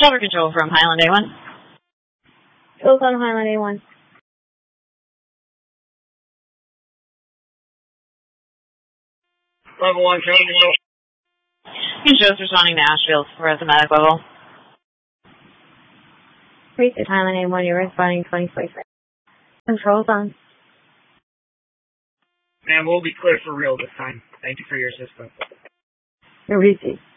Tower Control from Highland A1. Oakland Highland A1. Level 1, Control. Control's responding to Ashfield for a thematic level. 36 Highland A1, you're responding 2046. Control's on. And we'll be clear for real this time. Thank you for your assistance. You're received.